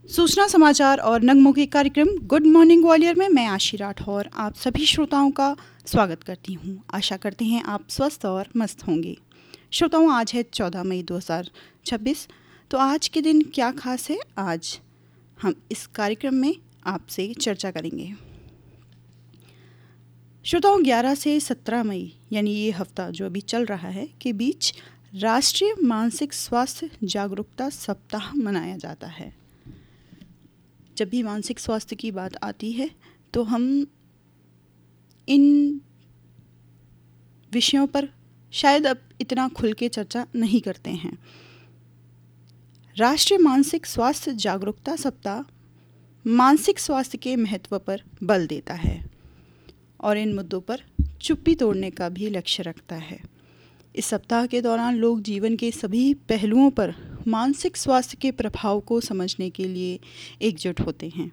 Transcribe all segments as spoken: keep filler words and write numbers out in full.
सूचना समाचार और नगमों कार्यक्रम गुड मॉर्निंग ग्वालियर में मैं आशी राठौर आप सभी श्रोताओं का स्वागत करती हूं। आशा करते हैं आप स्वस्थ और मस्त होंगे। श्रोताओं, आज है चौदह मई दो हज़ार छब्बीस। तो आज के दिन क्या खास है, आज हम इस कार्यक्रम में आपसे चर्चा करेंगे। श्रोताओं, ग्यारह से सत्रह मई यानी ये हफ्ता जो अभी चल रहा है के बीच राष्ट्रीय मानसिक स्वास्थ्य जागरूकता सप्ताह मनाया जाता है। जब भी मानसिक स्वास्थ्य की बात आती है तो हम इन विषयों पर शायद अब इतना खुल के चर्चा नहीं करते हैं। राष्ट्रीय मानसिक स्वास्थ्य जागरूकता सप्ताह मानसिक स्वास्थ्य के महत्व पर बल देता है और इन मुद्दों पर चुप्पी तोड़ने का भी लक्ष्य रखता है। इस सप्ताह के दौरान लोग जीवन के सभी पहलुओं पर मानसिक स्वास्थ्य के प्रभाव को समझने के लिए एकजुट होते हैं।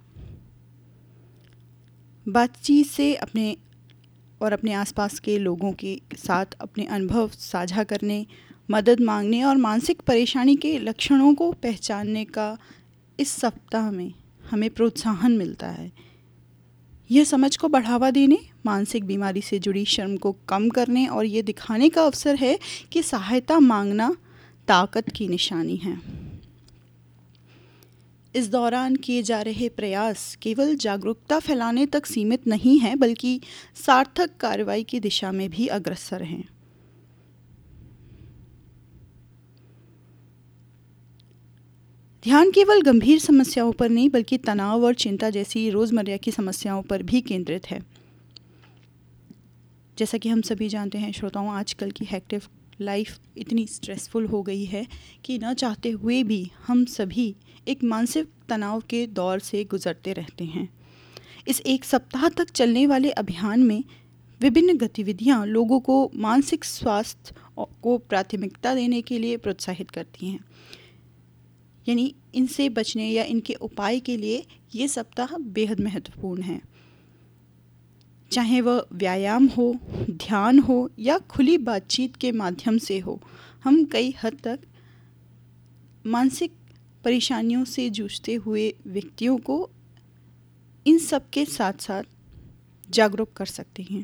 बातचीत से अपने और अपने आसपास के लोगों के साथ अपने अनुभव साझा करने, मदद मांगने और मानसिक परेशानी के लक्षणों को पहचानने का इस सप्ताह में हमें प्रोत्साहन मिलता है। यह समझ को बढ़ावा देने, मानसिक बीमारी से जुड़ी शर्म को कम करने और ये दिखाने का अवसर है कि सहायता मांगना ताकत की निशानी है। इस दौरान किए जा रहे प्रयास केवल जागरूकता फैलाने तक सीमित नहीं है, बल्कि सार्थक कार्रवाई की दिशा में भी अग्रसर हैं। ध्यान केवल गंभीर समस्याओं पर नहीं, बल्कि तनाव और चिंता जैसी रोज़मर्रा की समस्याओं पर भी केंद्रित है। जैसा कि हम सभी जानते हैं श्रोताओं, आजकल की हेक्टिक लाइफ इतनी स्ट्रेसफुल हो गई है कि न चाहते हुए भी हम सभी एक मानसिक तनाव के दौर से गुजरते रहते हैं। इस एक सप्ताह तक चलने वाले अभियान में विभिन्न गतिविधियां लोगों को मानसिक स्वास्थ्य को प्राथमिकता देने के लिए प्रोत्साहित करती हैं। यानी इनसे बचने या इनके उपाय के लिए ये सप्ताह बेहद महत्वपूर्ण है। चाहे वह व्यायाम हो, ध्यान हो या खुली बातचीत के माध्यम से हो, हम कई हद तक मानसिक परेशानियों से जूझते हुए व्यक्तियों को इन सब के साथ साथ जागरूक कर सकते हैं।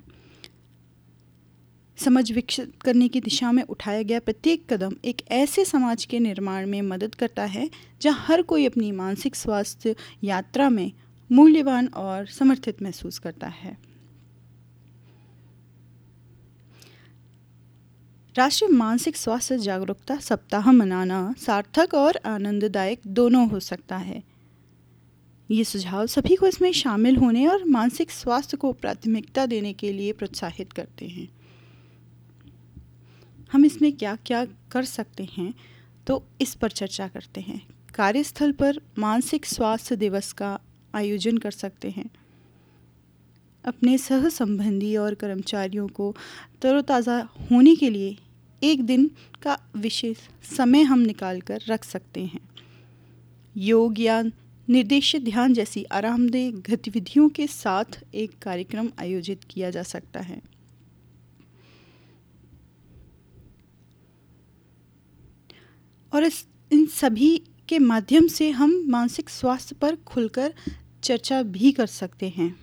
समझ विकसित करने की दिशा में उठाया गया प्रत्येक कदम एक ऐसे समाज के निर्माण में मदद करता है जहां हर कोई अपनी मानसिक स्वास्थ्य यात्रा में मूल्यवान और समर्थित महसूस करता है। राष्ट्रीय मानसिक स्वास्थ्य जागरूकता सप्ताह मनाना सार्थक और आनंददायक दोनों हो सकता है। ये सुझाव सभी को इसमें शामिल होने और मानसिक स्वास्थ्य को प्राथमिकता देने के लिए प्रोत्साहित करते हैं। हम इसमें क्या क्या कर सकते हैं, तो इस पर चर्चा करते हैं। कार्यस्थल पर मानसिक स्वास्थ्य दिवस का आयोजन कर सकते हैं। अपने सह संबंधी और कर्मचारियों को तरोताज़ा होने के लिए एक दिन का विशेष समय हम निकाल कर रख सकते हैं। योग या निर्देशित ध्यान जैसी आरामदेह गतिविधियों के साथ एक कार्यक्रम आयोजित किया जा सकता है। और इस इन सभी के माध्यम से हम मानसिक स्वास्थ्य पर खुलकर चर्चा भी कर सकते हैं।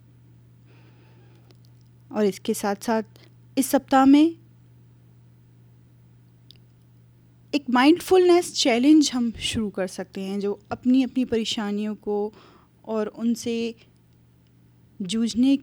और इसके साथ साथ इस सप्ताह में एक माइंडफुलनेस चैलेंज हम शुरू कर सकते हैं, जो अपनी अपनी परेशानियों को और उनसे जूझने